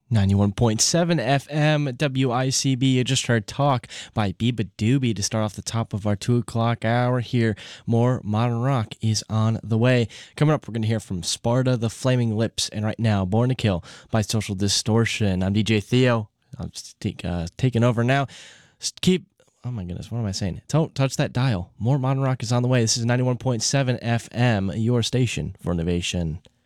91.7 FM WICB. You just heard Talk by Biba Doobie to start off the top of our 2 o'clock hour here. More modern rock is on the way. Coming up, we're going to hear from Sparta, The Flaming Lips, and right now, Born to Kill by Social Distortion. I'm DJ Theo. I'm taking over now. Oh my goodness, what am I saying? Don't touch that dial. More modern rock is on the way. This is 91.7 FM, your station for innovation.